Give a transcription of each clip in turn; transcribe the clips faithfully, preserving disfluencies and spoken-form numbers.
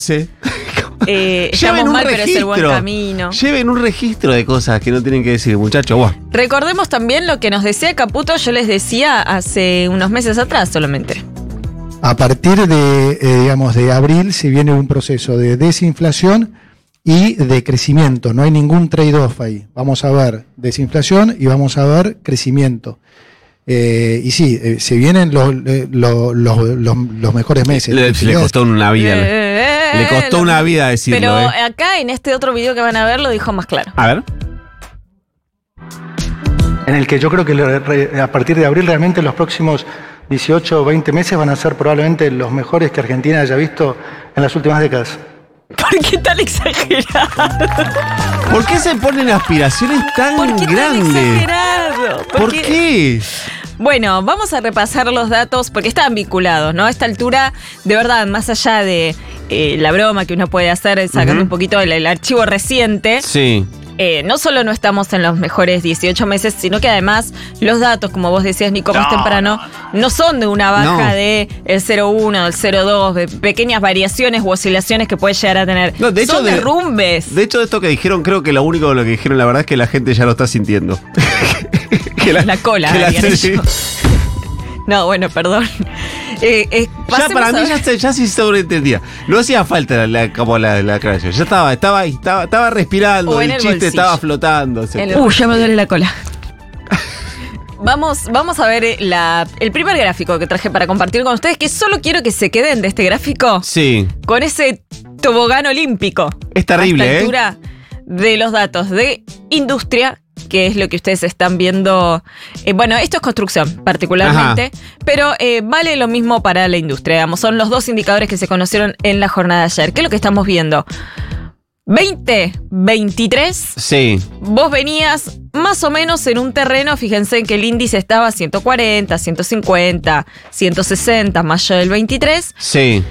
Sí. Eh, estamos mal, pero es el buen camino. Lleven un registro de cosas que no tienen que decir, muchachos. Wow. Recordemos también lo que nos decía Caputo, yo les decía hace unos meses atrás solamente. A partir de, eh, digamos, de abril se viene un proceso de desinflación y de crecimiento. No hay ningún trade-off ahí. Vamos a ver desinflación y vamos a ver crecimiento. Eh, y sí, eh, se vienen los, eh, los, los, los, los mejores meses. Le, le costó una vida. Eh, le costó lo, una vida decirlo. Pero eh. acá en este otro video que van a ver lo dijo más claro. A ver. En el que yo creo que a partir de abril realmente los próximos dieciocho o veinte meses van a ser probablemente los mejores que Argentina haya visto en las últimas décadas. ¿Por qué tan exagerado? ¿Por qué se ponen aspiraciones tan ¿Por qué grandes? Tan exagerado? ¿Por, ¿Por qué? qué? Bueno, vamos a repasar los datos porque están vinculados, ¿no? A esta altura, de verdad, más allá de eh, la broma que uno puede hacer sacando uh-huh. un poquito el, el archivo reciente. Sí. Eh, no solo no estamos en los mejores dieciocho meses, sino que además los datos, como vos decías, Nico, más no, temprano, no, no son de una baja no. de el cero coma uno, del cero coma dos, de pequeñas variaciones u oscilaciones que puede llegar a tener. No, de hecho, son derrumbes. De, de hecho, de esto que dijeron, creo que lo único de lo que dijeron, la verdad, es que la gente ya lo está sintiendo. que la, la cola. Que la, sí. No, bueno, perdón. Eh, eh, ya para mí ya, se, ya sí sobreentendía. No hacía falta la, la, como la, la aclaración. Ya estaba, estaba, estaba, estaba respirando, el, el chiste bolsillo. Estaba flotando. Uh, ya me duele la cola. Vamos, vamos a ver la, el primer gráfico que traje para compartir con ustedes, que solo quiero que se queden de este gráfico. Sí. Con ese tobogán olímpico. Es terrible, a esta altura ¿eh? De los datos de industria, que es lo que ustedes están viendo. Eh, bueno, esto es construcción particularmente, Ajá. pero eh, vale lo mismo para la industria. Digamos, son los dos indicadores que se conocieron en la jornada de ayer. ¿Qué es lo que estamos viendo? veinte veintitrés. Sí. Vos venías más o menos en un terreno, fíjense que el índice estaba a ciento cuarenta, ciento cincuenta, ciento sesenta, mayo del veintitrés. Sí.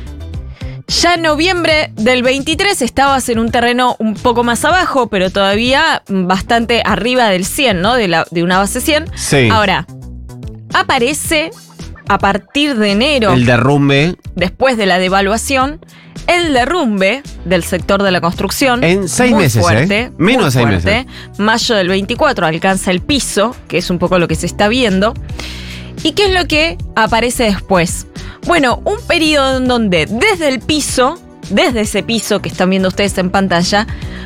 Ya en noviembre del veintitrés estabas en un terreno un poco más abajo, pero todavía bastante arriba del cien, ¿no? De, la, de una base cien. Sí. Ahora, aparece a partir de enero. El derrumbe. Después de la devaluación, el derrumbe del sector de la construcción. En seis muy meses, fuerte, ¿eh? Menos de seis fuerte. meses. Mayo del veinticuatro alcanza el piso, que es un poco lo que se está viendo. ¿Y qué es lo que aparece después? Bueno, un periodo en donde desde el piso, desde ese piso que están viendo ustedes en pantalla,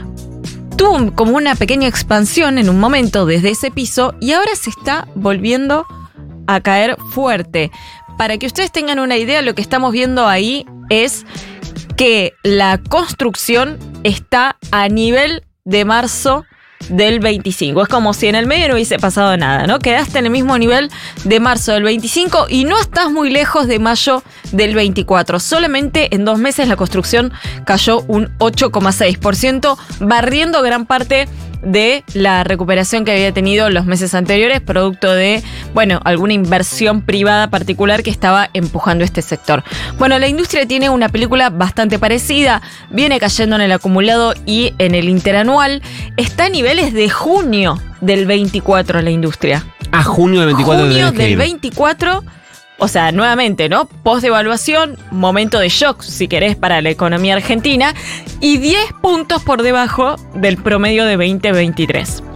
tuvo como una pequeña expansión en un momento desde ese piso y ahora se está volviendo a caer fuerte. Para que ustedes tengan una idea, lo que estamos viendo ahí es que la construcción está a nivel de marzo del veinticinco. Es como si en el medio no hubiese pasado nada, ¿no? Quedaste en el mismo nivel de marzo del veinticinco y no estás muy lejos de mayo del veinticuatro. Solamente en dos meses la construcción cayó un ocho coma seis por ciento, barriendo gran parte de la recuperación que había tenido los meses anteriores, producto de, bueno, alguna inversión privada particular que estaba empujando este sector. Bueno, la industria tiene una película bastante parecida, viene cayendo en el acumulado y en el interanual, está a niveles de junio del veinticuatro la industria. Ah, junio del veinticuatro. Junio del veinticuatro. O sea, nuevamente, ¿no? Post-devaluación, momento de shock, si querés, para la economía argentina, y diez puntos por debajo del promedio de veinte veintitrés.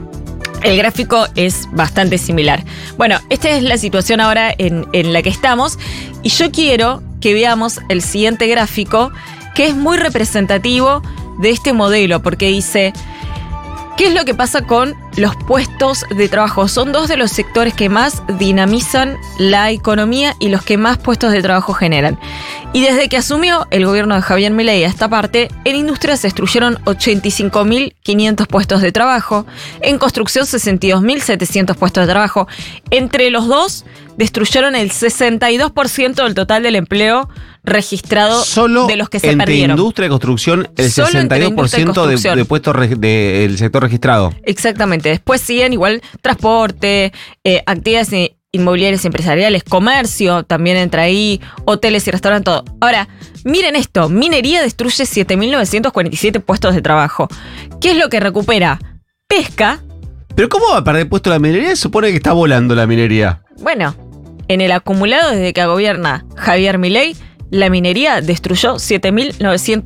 El gráfico es bastante similar. Bueno, esta es la situación ahora en, en la que estamos, y yo quiero que veamos el siguiente gráfico, que es muy representativo de este modelo, porque dice... ¿Qué es lo que pasa con los puestos de trabajo? Son dos de los sectores que más dinamizan la economía y los que más puestos de trabajo generan. Y desde que asumió el gobierno de Javier Milei a esta parte, en industria se destruyeron ochenta y cinco mil quinientos puestos de trabajo, en construcción sesenta y dos mil setecientos puestos de trabajo. Entre los dos, destruyeron el sesenta y dos por ciento del total del empleo registrado solo de los que se entre perdieron. Industria y construcción, el Solo sesenta y dos por ciento de, de puestos re, de, del sector registrado. Exactamente. Después siguen igual transporte, eh, actividades inmobiliarias y empresariales, comercio, también entra ahí, hoteles y restaurantes, todo. Ahora, miren esto, minería destruye siete mil novecientos cuarenta y siete puestos de trabajo. ¿Qué es lo que recupera? Pesca. ¿Pero cómo va a perder puesto la minería? Se supone que está volando la minería. Bueno, en el acumulado desde que gobierna Javier Milei, la minería destruyó siete mil novecientos